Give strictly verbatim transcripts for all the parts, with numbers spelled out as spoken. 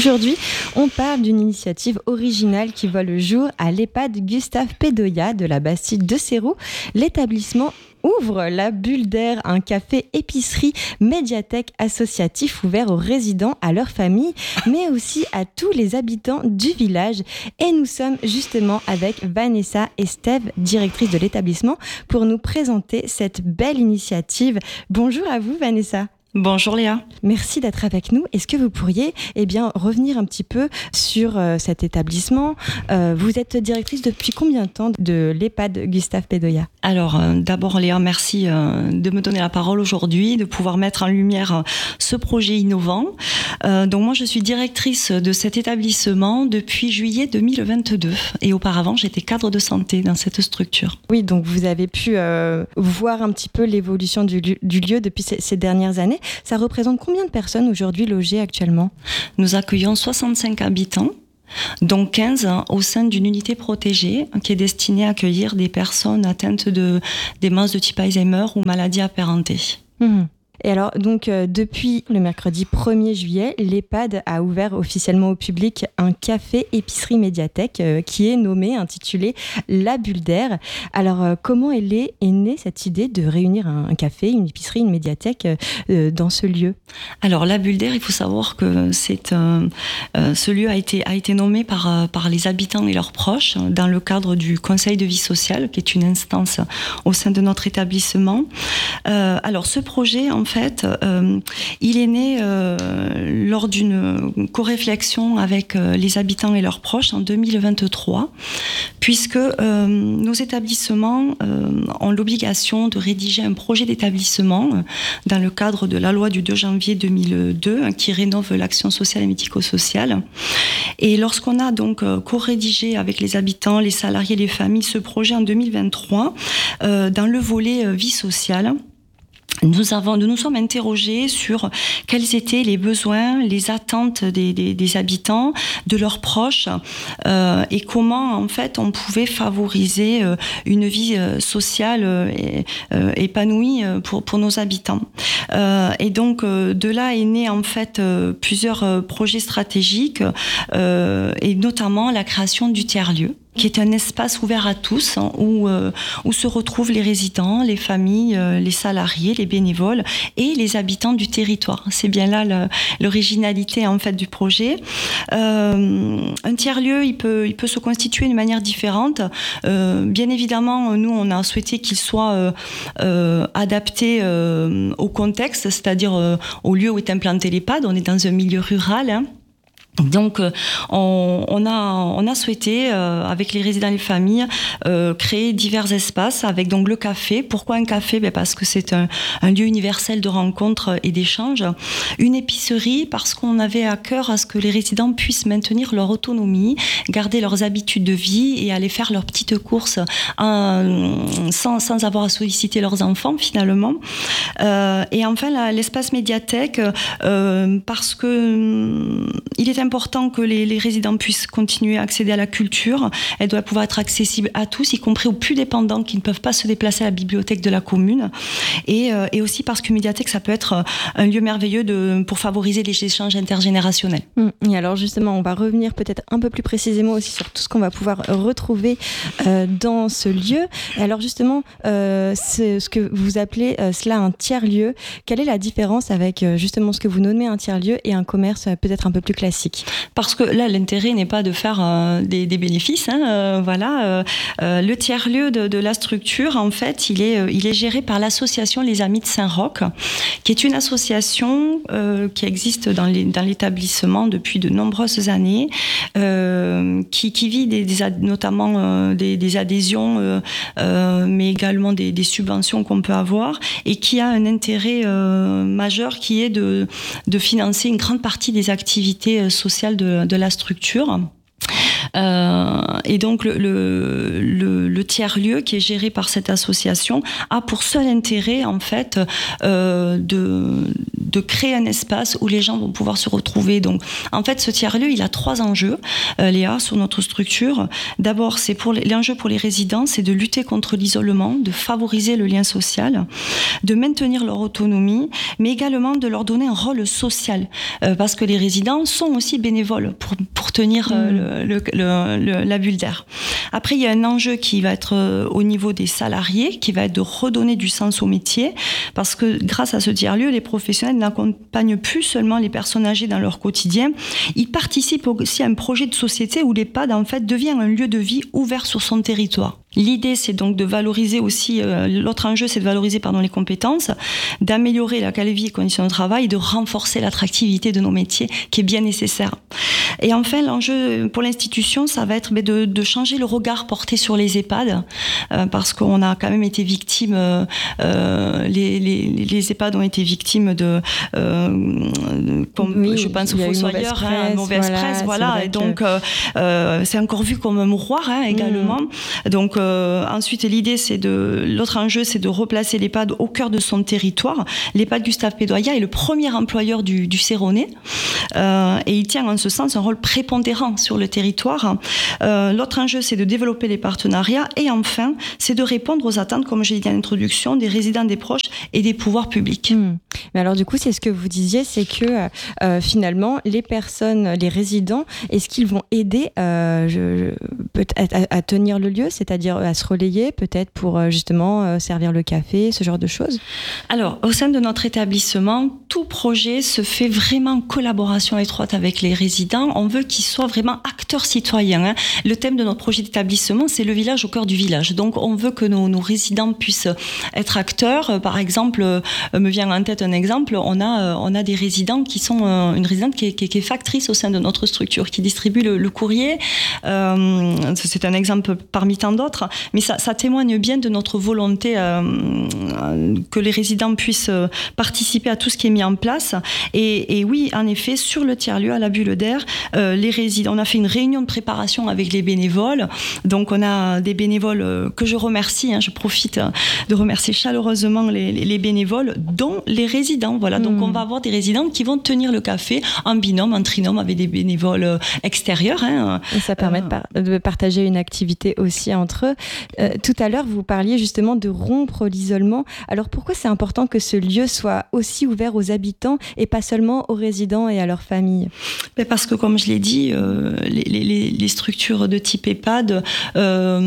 Aujourd'hui, on parle d'une initiative originale qui voit le jour à l'EHPAD Gustave Pédoya de la Bastide de Seyroux. L'établissement ouvre la Bulle d'Air, un café épicerie médiathèque associatif ouvert aux résidents, à leurs familles, mais aussi à tous les habitants du village. Et nous sommes justement avec Vanessa et Steve, directrices de l'établissement, pour nous présenter cette belle initiative. Bonjour à vous, Vanessa. Bonjour Léa. Merci d'être avec nous. Est-ce que vous pourriez eh bien, revenir un petit peu sur euh, cet établissement ? euh, Vous êtes directrice depuis combien de temps de l'EHPAD Gustave Pédoya ? Alors euh, d'abord Léa, merci euh, de me donner la parole aujourd'hui, de pouvoir mettre en lumière euh, ce projet innovant. Euh, donc moi je suis directrice de cet établissement depuis juillet deux mille vingt-deux et auparavant j'étais cadre de santé dans cette structure. Oui, donc vous avez pu euh, voir un petit peu l'évolution du, du lieu depuis ces, ces dernières années. Ça représente combien de personnes aujourd'hui logées actuellement ? Nous accueillons soixante-cinq habitants, dont quinze au sein d'une unité protégée qui est destinée à accueillir des personnes atteintes de démence de type Alzheimer ou maladie apparentée. Mmh. Et alors, donc, euh, depuis le mercredi premier juillet, l'EHPAD a ouvert officiellement au public un café épicerie médiathèque euh, qui est nommé, intitulé La Bulle d'Air. Alors, euh, comment elle est, est née cette idée de réunir un, un café, une épicerie, une médiathèque euh, dans ce lieu ? Alors, La Bulle d'Air, il faut savoir que c'est, euh, euh, ce lieu a été, a été nommé par, euh, par les habitants et leurs proches dans le cadre du Conseil de vie sociale, qui est une instance au sein de notre établissement. Euh, alors, ce projet, en fait, En fait, euh, il est né euh, lors d'une co-réflexion avec euh, les habitants et leurs proches en deux mille vingt-trois, puisque euh, nos établissements euh, ont l'obligation de rédiger un projet d'établissement euh, dans le cadre de la loi du deux janvier deux mille deux hein, qui rénove l'action sociale et médico-sociale. Et lorsqu'on a donc euh, co-rédigé avec les habitants, les salariés, les familles ce projet en deux mille vingt-trois, euh, dans le volet euh, vie sociale, Nous, avons, nous nous sommes interrogés sur quels étaient les besoins, les attentes des, des, des habitants, de leurs proches, euh, et comment en fait on pouvait favoriser euh, une vie euh, sociale euh, et, euh, épanouie pour, pour nos habitants. Euh, et donc euh, de là est né en fait euh, plusieurs euh, projets stratégiques, euh, et notamment la création du tiers-lieu, qui est un espace ouvert à tous, hein, où, euh, où se retrouvent les résidents, les familles, euh, les salariés, les bénévoles et les habitants du territoire. C'est bien là le, l'originalité en fait du projet. Euh, un tiers-lieu, il peut, il peut se constituer d'une manière différente. Euh, bien évidemment, nous, on a souhaité qu'il soit euh, euh, adapté euh, au contexte, c'est-à-dire euh, au lieu où est implanté l'EHPAD. On est dans un milieu rural, hein. Donc, on, on, a, on a souhaité, euh, avec les résidents et les familles, euh, créer divers espaces avec donc le café. Pourquoi un café ? Ben parce que c'est un, un lieu universel de rencontre et d'échange. Une épicerie, parce qu'on avait à cœur à ce que les résidents puissent maintenir leur autonomie, garder leurs habitudes de vie et aller faire leurs petites courses en, sans, sans avoir à solliciter leurs enfants, finalement. Euh, et enfin, la, l'espace médiathèque, euh, parce que euh, il est important que les, les résidents puissent continuer à accéder à la culture. Elle doit pouvoir être accessible à tous, y compris aux plus dépendants qui ne peuvent pas se déplacer à la bibliothèque de la commune. Et, euh, et aussi parce qu'une médiathèque, ça peut être un lieu merveilleux de, pour favoriser les échanges intergénérationnels. Et alors justement, on va revenir peut-être un peu plus précisément aussi sur tout ce qu'on va pouvoir retrouver euh, dans ce lieu. Et alors justement, euh, c'est ce que vous appelez euh, cela un tiers-lieu. Quelle est la différence avec euh, justement ce que vous nommez un tiers-lieu et un commerce euh, peut-être un peu plus classique ? Parce que là, l'intérêt n'est pas de faire euh, des, des bénéfices. Hein, euh, voilà, euh, euh, le tiers-lieu de, de la structure, en fait, il est, euh, il est géré par l'association Les Amis de Saint-Roch, qui est une association euh, qui existe dans, les, dans l'établissement depuis de nombreuses années, euh, qui, qui vit des, des, notamment euh, des, des adhésions, euh, euh, mais également des, des subventions qu'on peut avoir, et qui a un intérêt euh, majeur qui est de, de financer une grande partie des activités sociales de, de la structure. Euh, et donc le, le, le, le tiers-lieu qui est géré par cette association a pour seul intérêt en fait euh, de, de créer un espace où les gens vont pouvoir se retrouver. Donc en fait ce tiers-lieu il a trois enjeux, euh, Léa, sur notre structure. D'abord c'est pour les, l'enjeu pour les résidents, c'est de lutter contre l'isolement, de favoriser le lien social, de maintenir leur autonomie, mais également de leur donner un rôle social, euh, parce que les résidents sont aussi bénévoles pour, pour tenir euh, mmh. le, le, le, la bulle d'air. Après, il y a un enjeu qui va être euh, au niveau des salariés, qui va être de redonner du sens au métier, parce que grâce à ce tiers-lieu, les professionnels n'accompagnent plus seulement les personnes âgées dans leur quotidien, ils participent aussi à un projet de société où l'EHPAD en fait devient un lieu de vie ouvert sur son territoire. L'idée, c'est donc de valoriser aussi, euh, l'autre enjeu, c'est de valoriser pardon, les compétences, d'améliorer la qualité de vie et conditions de travail, de renforcer l'attractivité de nos métiers, qui est bien nécessaire. Et enfin, l'enjeu pour l'institution, ça va être ben, de, de changer le regard porté sur les EHPAD, euh, parce qu'on a quand même été victime, euh, les, les, les EHPAD ont été victimes de, euh, comme, oui, je pense, au Fossoyeur, une hein, mauvaise voilà, presse, voilà. Et donc, que... euh, c'est encore vu comme un mouroir hein, également. Mmh. Donc, euh, ensuite, l'idée, c'est de, l'autre enjeu, c'est de replacer l'EHPAD au cœur de son territoire. L'EHPAD Gustave Pédoya est le premier employeur du, du Céronais, euh, et il tient en ce sens un rôle prépondérant sur le territoire. Euh, l'autre enjeu, c'est de développer les partenariats, et enfin, c'est de répondre aux attentes, comme j'ai dit en introduction, des résidents, des proches et des pouvoirs publics. Mmh. Mais alors, du coup, c'est ce que vous disiez, c'est que euh, finalement, les personnes, les résidents, est-ce qu'ils vont aider euh, je, je, à, à tenir le lieu, c'est-à-dire à se relayer, peut-être pour euh, justement euh, servir le café, ce genre de choses? Alors, au sein de notre établissement, tout projet se fait vraiment en collaboration étroite avec les résidents. On veut qu'ils soient vraiment acteurs citoyens. Hein. Le thème de notre projet d'établissement, c'est le village au cœur du village. Donc, on veut que nos, nos résidents puissent être acteurs. Par exemple, euh, me vient en tête un exemple, on a, euh, on a des résidents qui sont, euh, une résidente qui est, qui, est, qui est factrice au sein de notre structure, qui distribue le, le courrier. Euh, c'est un exemple parmi tant d'autres, mais ça, ça témoigne bien de notre volonté euh, que les résidents puissent participer à tout ce qui est mis en place. Et, et oui, en effet, sur le tiers-lieu, à la bulle d'air, euh, les résidents, on a fait une réunion de préparation avec les bénévoles. Donc, on a des bénévoles que je remercie. Hein, je profite de remercier chaleureusement les, les, les bénévoles, dont les résidents. Voilà. Donc, mmh. on va avoir des résidents qui vont tenir le café en binôme, en trinôme, avec des bénévoles extérieurs. Hein. Et ça permet euh... de, par- de partager une activité aussi entre eux. Euh, tout à l'heure, vous parliez justement de rompre l'isolement. Alors, pourquoi c'est important que ce lieu soit aussi ouvert aux habitants et pas seulement aux résidents et à leurs familles? Parce que, comme je l'ai dit, euh, les, les, les structures de type EHPAD euh,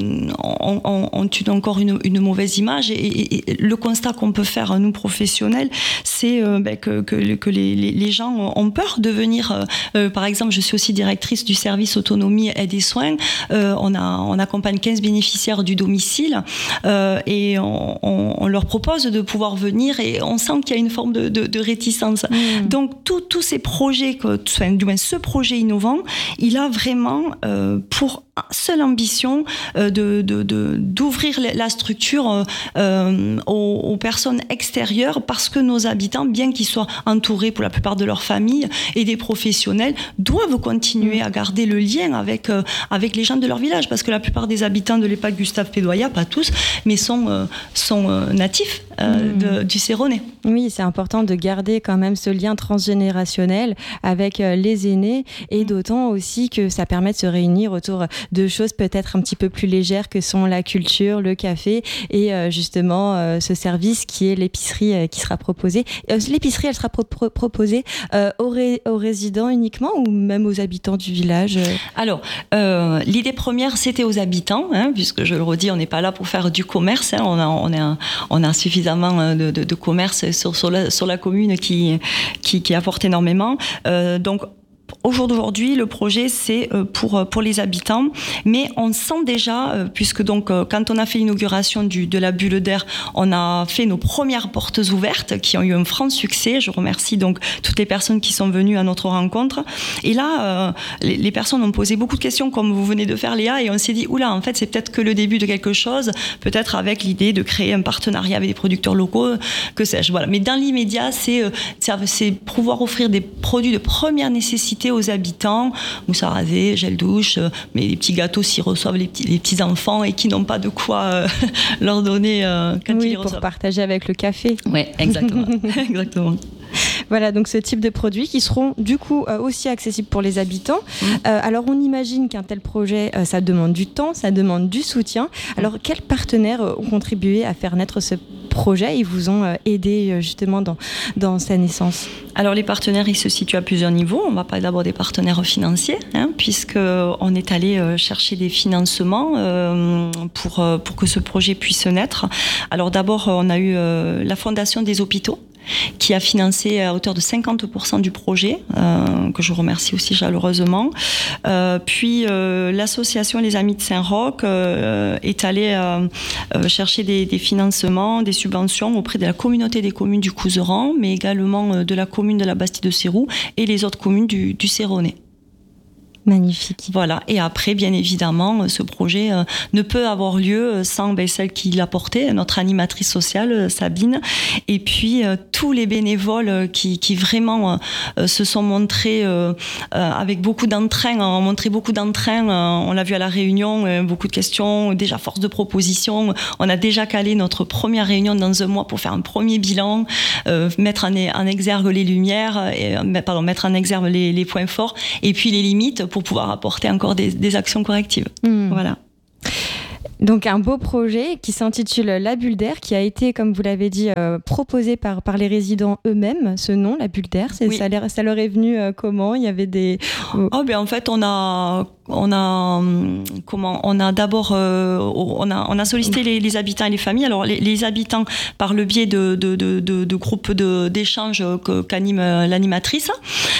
ont, ont, ont une, encore une, une mauvaise image. Et, et, et le constat qu'on peut faire, nous, professionnels, c'est euh, ben, que, que, que les, les gens ont peur de venir. Euh, par exemple, je suis aussi directrice du service autonomie aide et soins. Euh, on, a, on accompagne quinze bénéficiaires du domicile euh, et on, on, on leur propose de pouvoir venir, et on sent qu'il y a une forme de, de, de réticence. Mmh. Donc, tous ces projets, que, enfin, du moins ce projet innovant, il a vraiment euh, pour seule ambition euh, de, de, de, d'ouvrir la structure euh, aux, aux personnes extérieures, parce que nos habitants, bien qu'ils soient entourés pour la plupart de leur famille et des professionnels, doivent continuer à garder le lien avec, euh, avec les gens de leur village, parce que la plupart des habitants de l'EHPAD Gustave Pédoya, pas tous, mais sont, euh, sont euh, natifs euh, mmh. de, du Céronais. Oui, c'est important de garder quand même ce lien transgénérationnel avec euh, les aînés, et d'autant aussi que ça permet de se réunir autour de choses peut-être un petit peu plus légères que sont la culture, le café et euh, justement euh, ce service qui est l'épicerie euh, qui sera proposée. Euh, l'épicerie, elle sera pro- pro- proposée euh, aux, ré- aux résidents uniquement ou même aux habitants du village? Alors, euh, l'idée première, c'était aux habitants, hein, puisque je le redis, on n'est pas là pour faire du commerce. Hein, on, a, on, a, on a suffisamment de, de, de commerce sur, sur, la, sur la commune qui, qui, qui apporte énormément. Euh, donc, au jour d'aujourd'hui, le projet, c'est pour, pour les habitants, mais on sent déjà, puisque donc, quand on a fait l'inauguration du, de la bulle d'air, on a fait nos premières portes ouvertes qui ont eu un franc succès. Je remercie donc toutes les personnes qui sont venues à notre rencontre. Et là, euh, les, les personnes ont posé beaucoup de questions, comme vous venez de faire, Léa, et on s'est dit, oula, en fait, c'est peut-être que le début de quelque chose, peut-être avec l'idée de créer un partenariat avec des producteurs locaux, que sais-je. Voilà. Mais dans l'immédiat, c'est, c'est pouvoir offrir des produits de première nécessité inciter aux habitants, mousse à raser, gel douche, mais les petits gâteaux s'ils reçoivent les petits, les petits enfants et qui n'ont pas de quoi euh, leur donner euh, quand oui, ils les pour reçoivent. Partager avec le café. Oui, exactement. exactement. Voilà, donc ce type de produits qui seront du coup euh, aussi accessibles pour les habitants. Mmh. Euh, alors on imagine qu'un tel projet, euh, ça demande du temps, ça demande du soutien. Alors quels partenaires euh, ont contribué à faire naître ce projet et vous ont euh, aidé euh, justement dans, dans sa naissance? Alors les partenaires, ils se situent à plusieurs niveaux. On va parler d'abord des partenaires financiers, hein, puisqu'on est allé euh, chercher des financements euh, pour, euh, pour que ce projet puisse naître. Alors d'abord, on a eu euh, la Fondation des hôpitaux, qui a financé à hauteur de cinquante pour cent du projet, euh, que je remercie aussi chaleureusement. Euh, puis euh, l'association Les Amis de Saint-Roch euh, est allée euh, euh, chercher des, des financements, des subventions auprès de la communauté des communes du Couserans, mais également euh, de la commune de la Bastide-de-Sérou et les autres communes du, du Céronais. Magnifique. Voilà. Et après, bien évidemment, ce projet euh, ne peut avoir lieu sans ben, celle qui l'a porté, notre animatrice sociale, Sabine, et puis euh, tous les bénévoles qui, qui vraiment euh, se sont montrés euh, euh, avec beaucoup d'entrain, ont montré beaucoup d'entrain. Euh, on l'a vu à la réunion, euh, beaucoup de questions, déjà force de proposition. On a déjà calé notre première réunion dans un mois pour faire un premier bilan, euh, mettre en, en exergue les lumières, et, pardon, mettre en exergue les, les points forts, et puis les limites pour pouvoir apporter encore des, des actions correctives. Mmh. Voilà. Donc un beau projet qui s'intitule La Bulle d'Air, qui a été, comme vous l'avez dit, euh, proposé par, par les résidents eux-mêmes, ce nom, La Bulle d'Air. C'est, oui. ça, ça leur est venu euh, comment? Il y avait des... Oh, ben, en fait, on a... On a comment On a d'abord euh, on a on a sollicité les, les habitants et les familles. Alors les, les habitants par le biais de de de, de, de groupes de d'échanges que, qu'anime l'animatrice.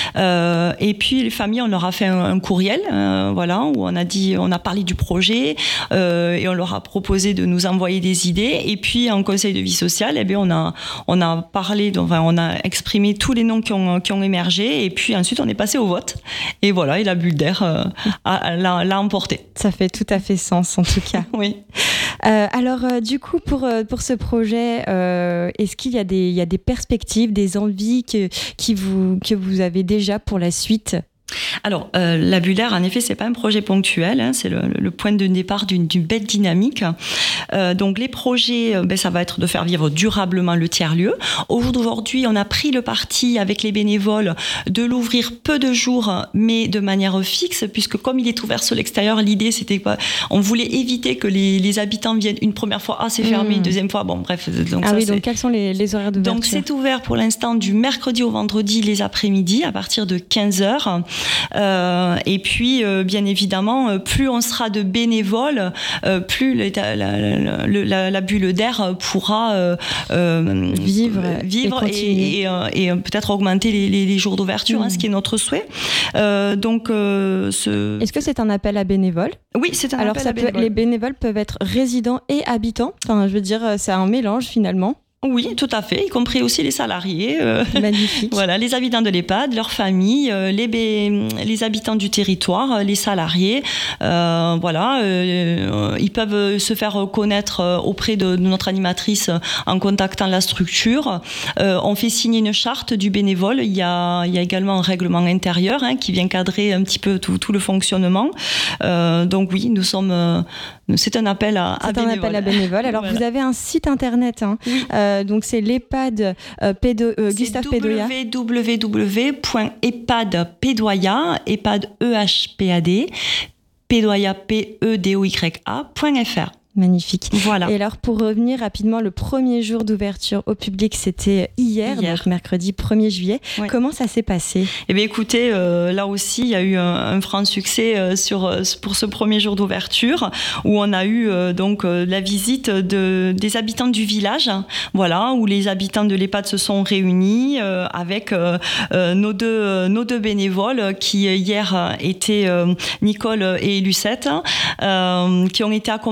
Euh, et puis les familles, on leur a fait un, un courriel, euh, voilà, où on a dit, on a parlé du projet euh, et on leur a proposé de nous envoyer des idées. Et puis en conseil de vie sociale, eh bien on a on a parlé, enfin on a exprimé tous les noms qui ont qui ont émergé. Et puis ensuite on est passé au vote. Et voilà, et la Bulle d'Air euh, a L'a, l'a emporté. Ça fait tout à fait sens en tout cas. Oui. Euh, alors euh, du coup pour, pour ce projet, euh, est-ce qu'il y a des, il y a des perspectives, des envies que, qui vous, que vous avez déjà pour la suite ? Alors, euh, la Bulle d'Air, en effet, c'est pas un projet ponctuel, hein, c'est le, le point de départ d'une, d'une belle dynamique. Euh, donc, les projets, ben, ça va être de faire vivre durablement le tiers-lieu. Au jour d'aujourd'hui, on a pris le parti avec les bénévoles de l'ouvrir peu de jours, mais de manière fixe, puisque comme il est ouvert sur l'extérieur, l'idée, c'était pas, on voulait éviter que les, les habitants viennent une première fois, ah, c'est fermé, mmh. une deuxième fois, bon, bref. Donc, ah ça, oui, c'est... donc quels sont les, les horaires d'ouverture ? Donc, c'est ouvert pour l'instant du mercredi au vendredi, les après-midi, à partir de quinze heures. Euh, et puis, euh, bien évidemment, plus on sera de bénévoles, euh, plus la, la, la, la Bulle d'Air pourra euh, euh, vivre, vivre et, et, et, et peut-être augmenter les, les, les jours d'ouverture, mmh. hein, ce qui est notre souhait. Euh, donc, euh, ce... Est-ce que c'est un appel à bénévoles ? Oui, c'est un Alors, appel ça à bénévoles. Peut, les bénévoles peuvent être résidents et habitants. Enfin, je veux dire, c'est un mélange finalement. Oui, tout à fait, y compris aussi les salariés. Euh, Magnifique. Voilà, les habitants de l'EHPAD, leurs familles, euh, les, bé- les habitants du territoire, les salariés. Euh, voilà, euh, ils peuvent se faire connaître auprès de, de notre animatrice en contactant la structure. Euh, on fait signer une charte du bénévole. Il y a, il y a également un règlement intérieur hein, qui vient cadrer un petit peu tout, tout le fonctionnement. Euh, donc oui, nous sommes... Euh, c'est un appel à, à c'est bénévoles. un appel à bénévoles. Alors, voilà. Vous avez un site internet. Hein. Oui. Euh, donc, c'est l'EHPAD euh, Pédo, euh, Gustave Pédoya. w w w point epad pédoya, EHPAD E H P A D, Pédoya P E D O Y A point F R. Magnifique. Voilà. Et alors, pour revenir rapidement, le premier jour d'ouverture au public, c'était hier, hier. donc mercredi premier juillet. Ouais. Comment ça s'est passé ? Eh bien, écoutez, euh, là aussi, il y a eu un, un franc succès euh, sur, pour ce premier jour d'ouverture, où on a eu euh, donc euh, la visite de, des habitants du village, voilà, où les habitants de l'EHPAD se sont réunis euh, avec euh, euh, nos, deux, euh, nos deux bénévoles qui, hier, étaient euh, Nicole et Lucette, euh, qui ont été accompagnés par la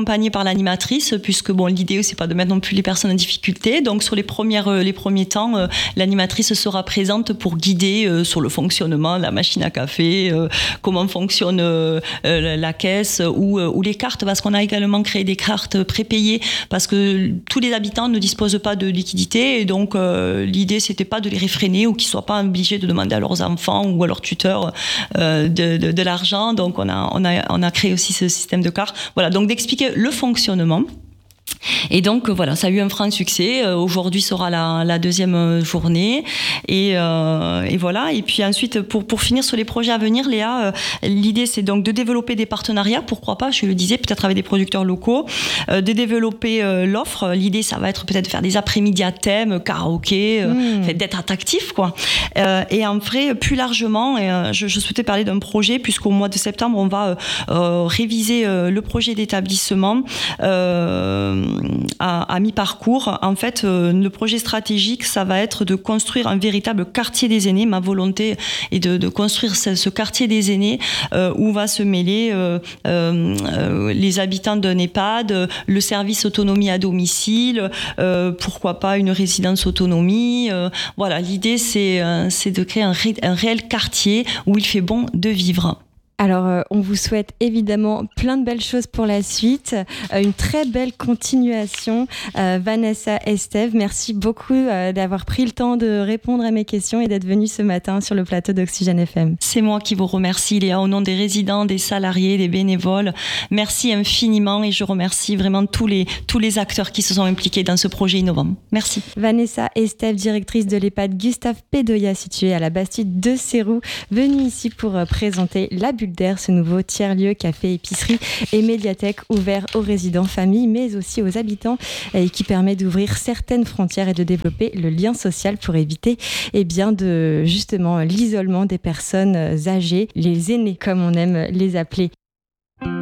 l'animatrice, puisque bon, l'idée c'est pas de mettre non plus les personnes en difficulté. Donc sur les premières, les premiers temps, euh, l'animatrice sera présente pour guider euh, sur le fonctionnement de la machine à café, euh, comment fonctionne euh, euh, la caisse ou, euh, ou les cartes, parce qu'on a également créé des cartes prépayées, parce que tous les habitants ne disposent pas de liquidité, et donc euh, l'idée c'était pas de les réfréner ou qu'ils soient pas obligés de demander à leurs enfants ou à leurs tuteurs euh, de, de, de l'argent. Donc on a, on a, on a créé aussi ce système de cartes. Voilà, donc d'expliquer le fonctionnement. Et donc voilà, ça a eu un franc succès. Euh, aujourd'hui sera la, la deuxième journée, et, euh, et voilà. Et puis ensuite, pour pour finir sur les projets à venir, Léa, euh, l'idée c'est donc de développer des partenariats, pourquoi pas, je le disais, peut-être avec des producteurs locaux, euh, de développer euh, l'offre. L'idée, ça va être peut-être de faire des après-midi à thème, karaoké, euh, mmh. fait, d'être attractif, quoi. Euh, et en vrai, plus largement, et, euh, je, je souhaitais parler d'un projet, puisqu'au mois de septembre, on va euh, euh, réviser euh, le projet d'établissement. Euh, À, à mi-parcours. En fait, euh, le projet stratégique, ça va être de construire un véritable quartier des aînés. Ma volonté est de, de construire ce, ce quartier des aînés euh, où va se mêler euh, euh, les habitants d'un EHPAD, le service autonomie à domicile, euh, pourquoi pas une résidence autonomie. Euh, voilà, l'idée, c'est, euh, c'est de créer un, ré, un réel quartier où il fait bon de vivre. Alors, euh, on vous souhaite évidemment plein de belles choses pour la suite, euh, une très belle continuation. Euh, Vanessa, Estève, merci beaucoup euh, d'avoir pris le temps de répondre à mes questions et d'être venue ce matin sur le plateau d'Oxygène F M. C'est moi qui vous remercie, Léa, au nom des résidents, des salariés, des bénévoles. Merci infiniment, et je remercie vraiment tous les, tous les acteurs qui se sont impliqués dans ce projet innovant. Merci. Vanessa Estève, directrice de l'EHPAD Gustave Pédoya, située à la Bastide de Seyroux, venue ici pour euh, présenter la bulle d'air, ce nouveau tiers-lieu, café, épicerie et médiathèque ouvert aux résidents, familles, mais aussi aux habitants, et qui permet d'ouvrir certaines frontières et de développer le lien social pour éviter eh bien, de, justement l'isolement des personnes âgées, les aînés comme on aime les appeler.